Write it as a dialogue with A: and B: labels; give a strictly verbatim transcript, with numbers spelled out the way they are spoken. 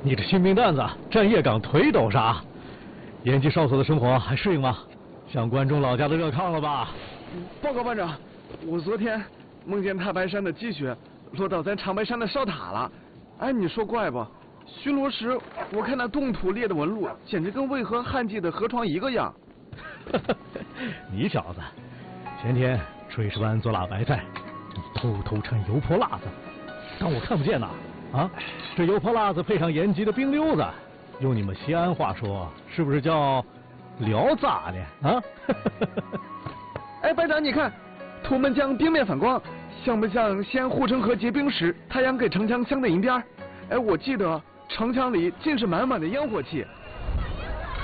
A: 你这新兵蛋子，站夜岗腿抖啥？延吉哨所的生活还适应吗？像关中老家的热炕了吧？
B: 报告班长，我昨天梦见太白山的积雪落到咱长白山的哨塔了。哎，你说怪不？巡逻时我看那冻土裂的纹路，简直跟渭河旱季的河床一个样。
A: 你小子，前天炊事班做腊白菜，你偷偷掺油泼辣子，当我看不见呐？啊，这油泼辣子配上延吉的冰溜子，用你们西安话说，是不是叫聊咋的啊？
B: 哎，班长，你看，图们江冰面反光，像不像西安护城河结冰时太阳给城墙镶的银边？哎，我记得城墙里尽是满满的烟火气，